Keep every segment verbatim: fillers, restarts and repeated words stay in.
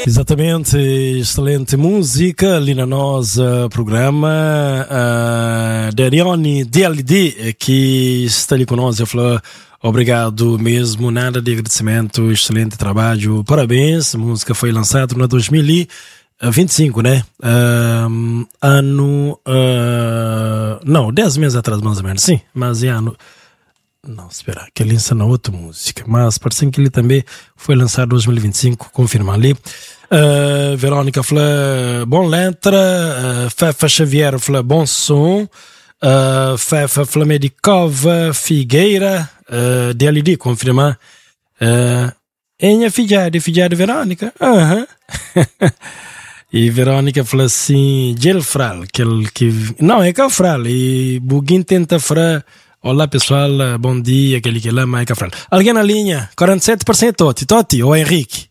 Exatamente, excelente música ali no nosso programa. Uh, Darioni D L D que está ali conosco, falou obrigado mesmo, nada de agradecimento, excelente trabalho, parabéns. A música foi lançada no dois mil e vinte e cinco, né? Uh, ano. Uh, não, dez meses atrás, mais ou menos, sim, mas é ano. Não, espera, que ele lança na outra música, mas parece que ele também foi lançado em dois mil e vinte e cinco, confirma ali. Uh, Verônica fala bom letra, uh, Fefa Xavier fala bom som, uh, Fefa Flamedicova Figueira, uh, D L D, confirma. Uh, Enha filhada, filha de Verônica. Aham. Uh-huh. E Verônica fala assim, Gelfral, que ele que. Não, é Cafral, e Buguin tenta fra. Olá pessoal, bom dia, aquele que lá, Maica Fral. Alguém na linha? quarenta e sete por cento Toti, Toti ou Henrique?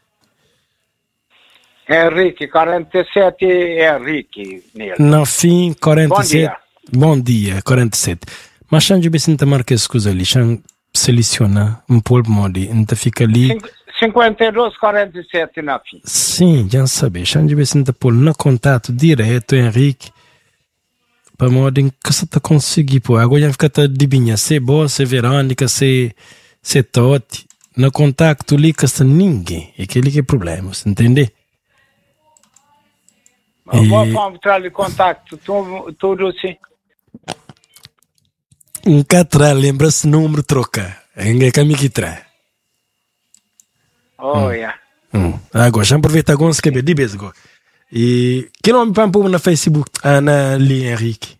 Henrique, quarenta e sete é Henrique. Nele. No fim, quarenta e sete. Bom dia. Bom dia, quarenta e sete. Mas Xande Becinta marca escusa ali, Xande seleciona um pouco modi, então fica ali. cinquenta e dois, quarenta e sete na fim. Sim, já sabe, Xande Becinta pôr no contato direto, Henrique. Para modo em que você tá conseguir, pô. Agora já fica adivinha, se é boa, se é Verônica, se é Toti. No contacto liga se ninguém. É aquele que é problema, você entende? E... Vou mostrar o contacto, tudo, tudo assim. Um catra, lembra-se número troca. Ainda é caminho que traz. Oh, hum. yeah. Hum. Agora, já aproveita agora, se quer de vez agora. E que nome para pôr na Facebook? Ah, na ali, Henrique.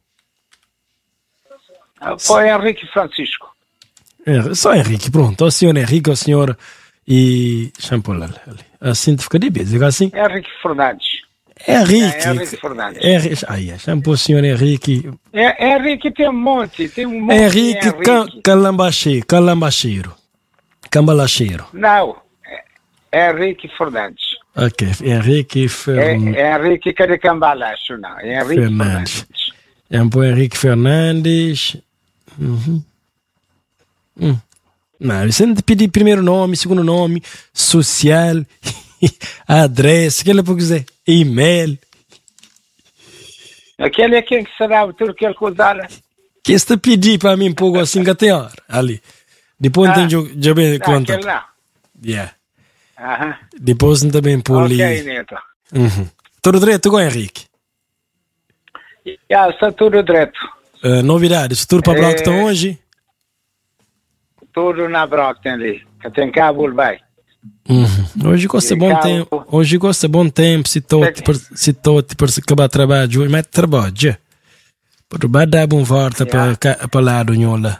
Foi Henrique Francisco. É, só Henrique, pronto. O senhor Henrique, o senhor e Champola. Assim fica de vez, assim. Henrique Fernandes. Henrique. É, Henrique Fernandes. Henrique. Ai, é, chama o senhor Henrique. É, Henrique tem um monte, tem um monte. Henrique, Henrique. Calambacheiro, Calambacheiro. Cambalacheiro. Não, é Henrique Fernandes. Ok, Henrique Fernandes. É, Henrique Caricambalacho, não. É Henrique Fernandes. Fernandes. É um Henrique Fernandes. Uhum. Hum. Não, você não te pedir primeiro nome, segundo nome, social, adresse, aquele para dizer, e-mail. Aquele é quem será tudo que ele usar. Que você pedir para mim, pouco assim, que tem hora, ali. Depois ah, não tem já bem conta. Não. Yeah. Aham. Depois não também por ali. Ok, Neto. Uhum. Tudo direito com o Henrique? Já, está tudo direito. Uh, novidades, tudo para Brockton é... hoje? Tudo na Brockton ali, que tem cabo bem. Uhum. Hoje gosta bom cabo... tempo, hoje gosta bom tempo, se todo se todo para se acabar trabalho, hoje mais trabalho. Por baixo dá bom volta para para lá do nhola.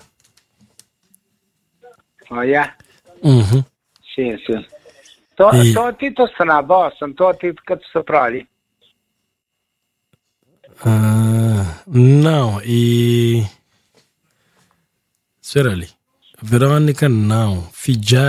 Olha. Uhum. Sim, sim. Estou e... a na bossa, estou a ti que tu para ali. Ah, não, e... Espera ali. Verônica, não. Fidja